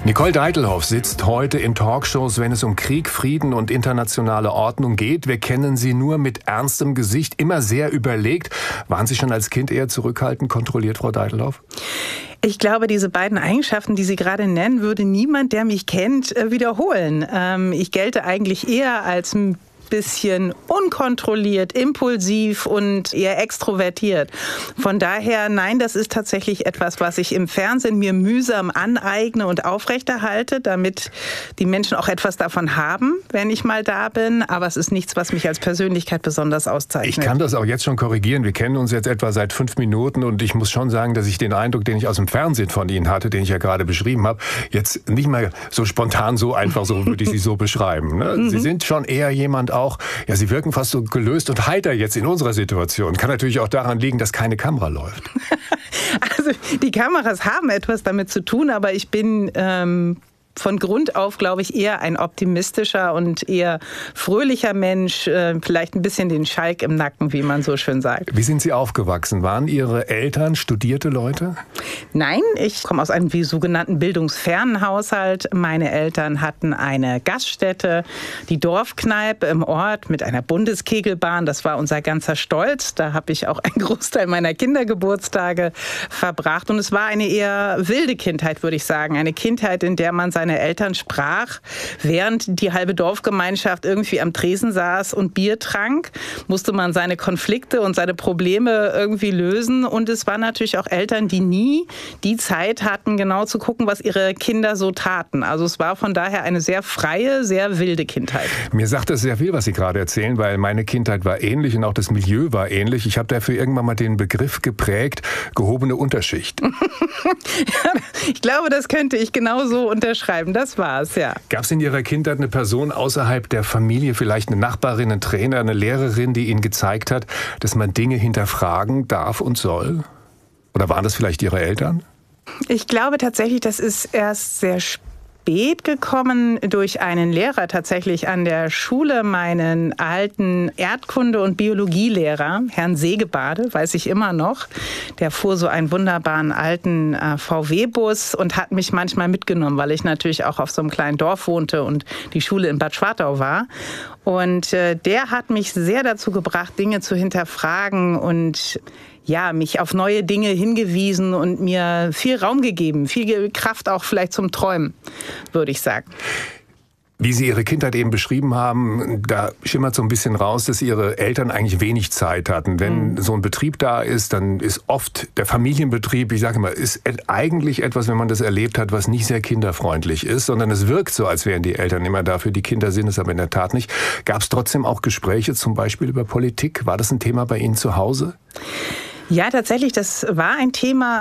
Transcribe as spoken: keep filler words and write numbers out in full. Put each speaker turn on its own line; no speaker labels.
Nicole Deitelhoff sitzt heute in Talkshows, wenn es um Krieg, Frieden und internationale Ordnung geht. Wir kennen sie nur mit ernstem Gesicht, immer sehr überlegt. Waren Sie schon als Kind eher zurückhaltend, kontrolliert, Frau Deitelhoff?
Ich glaube, diese beiden Eigenschaften, die Sie gerade nennen, würde niemand, der mich kennt, wiederholen. Ich gelte eigentlich eher als ein bisschen unkontrolliert, impulsiv und eher extrovertiert. Von daher, nein, das ist tatsächlich etwas, was ich im Fernsehen mir mühsam aneigne und aufrechterhalte, damit die Menschen auch etwas davon haben, wenn ich mal da bin. Aber es ist nichts, was mich als Persönlichkeit besonders auszeichnet.
Ich kann das auch jetzt schon korrigieren. Wir kennen uns jetzt etwa seit fünf Minuten und ich muss schon sagen, dass ich den Eindruck, den ich aus dem Fernsehen von Ihnen hatte, den ich ja gerade beschrieben habe, jetzt nicht mehr so spontan, so einfach, so würde ich Sie so beschreiben. Ne? Mhm. Sie sind schon eher jemand auch, ja, Sie wirken fast so gelöst und heiter jetzt in unserer Situation. Kann natürlich auch daran liegen, dass keine Kamera läuft.
Also die Kameras haben etwas damit zu tun, aber ich bin ähm von Grund auf, glaube ich, eher ein optimistischer und eher fröhlicher Mensch, vielleicht ein bisschen den Schalk im Nacken, wie man so schön sagt.
Wie sind Sie aufgewachsen? Waren Ihre Eltern studierte Leute?
Nein, ich komme aus einem wie sogenannten bildungsfernen Haushalt. Meine Eltern hatten eine Gaststätte, die Dorfkneipe im Ort mit einer Bundeskegelbahn. Das war unser ganzer Stolz. Da habe ich auch einen Großteil meiner Kindergeburtstage verbracht. Und es war eine eher wilde Kindheit, würde ich sagen. Eine Kindheit, in der man seine Eltern sprach, während die halbe Dorfgemeinschaft irgendwie am Tresen saß und Bier trank, musste man seine Konflikte und seine Probleme irgendwie lösen. Und es waren natürlich auch Eltern, die nie die Zeit hatten, genau zu gucken, was ihre Kinder so taten. Also es war von daher eine sehr freie, sehr wilde Kindheit.
Mir sagt das sehr viel, was Sie gerade erzählen, weil meine Kindheit war ähnlich und auch das Milieu war ähnlich. Ich habe dafür irgendwann mal den Begriff geprägt, gehobene Unterschicht.
Ich glaube, das könnte ich genauso unterschreiben. Das war's, ja.
Gab es in Ihrer Kindheit eine Person außerhalb der Familie, vielleicht eine Nachbarin, ein Trainer, eine Lehrerin, die Ihnen gezeigt hat, dass man Dinge hinterfragen darf und soll? Oder waren das vielleicht Ihre Eltern?
Ich glaube tatsächlich, das ist erst sehr spät gekommen durch einen Lehrer tatsächlich an der Schule, meinen alten Erdkunde- und Biologielehrer, Herrn Segebade, weiß ich immer noch. Der fuhr so einen wunderbaren alten äh, V W-Bus und hat mich manchmal mitgenommen, weil ich natürlich auch auf so einem kleinen Dorf wohnte und die Schule in Bad Schwartau war. Und äh, der hat mich sehr dazu gebracht, Dinge zu hinterfragen und ja, mich auf neue Dinge hingewiesen und mir viel Raum gegeben, viel Kraft auch vielleicht zum Träumen, würde ich sagen.
Wie Sie Ihre Kindheit eben beschrieben haben, da schimmert so ein bisschen raus, dass Ihre Eltern eigentlich wenig Zeit hatten. Wenn mhm. so ein Betrieb da ist, dann ist oft der Familienbetrieb, ich sage immer, ist eigentlich etwas, wenn man das erlebt hat, was nicht sehr kinderfreundlich ist, sondern es wirkt so, als wären die Eltern immer da für die Kinder, sind es aber in der Tat nicht. Gab es trotzdem auch Gespräche, zum Beispiel über Politik? War das ein Thema bei Ihnen zu Hause?
Ja, tatsächlich, das war ein Thema.